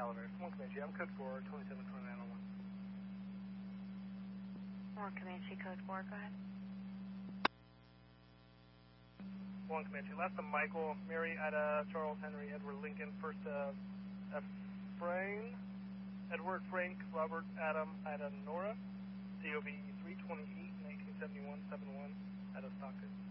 elevators. 1 Comanche, I'm code 4, 272901. 1 Comanche, code 4, go ahead. 1 Comanche, last to Michael, Mary, Ida, Charles, Henry, Edward, Lincoln, first Efrain, Edward, Frank, Robert, Adam, Ida, Nora, DOB 328, 1971, 71, Ida, Stockton.